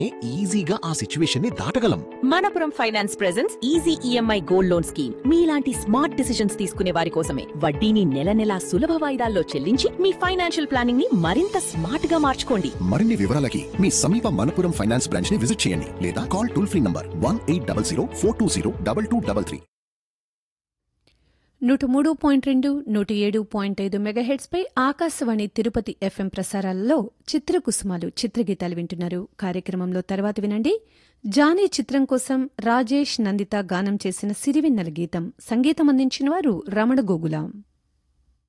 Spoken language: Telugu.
ఈజీగా ఆ సిచ్యువేషన్ ని దాటగలం. Manappuram finance presents easy EMI gold loan scheme. మీలాంటి స్మార్ట్ డిసిషన్స్ తీసుకునే వారి కోసమే. వడ్డీని నెల నెలా సులభ వాయిదాల్లో చెల్లించి మీ ఫైనాన్షియల్ ప్లానింగ్ ని మరింత స్మార్ట్ గా మార్చుకోండి. మరిన్ని వివరాలకి మీ సమీప మనపురం ఫైనాన్స్ బ్రాంచ్ ని విజిట్ చేయండి లేదా call toll free number 1800 420 2233. 103.2, 107.5 మెగాహెర్ట్స్పై Akashvani Tirupati FM ప్రసారాలలో చిత్రకుసుమాలు చిత్రగీతాలు వింటున్నారు. కార్యక్రమంలో తర్వాత వినండి. జానీ చిత్రం కోసం రాజేష్ నందిత గానం చేసిన సిరివెన్నెల గీతం. సంగీతం అందించిన వారు రమణ గోగులాం.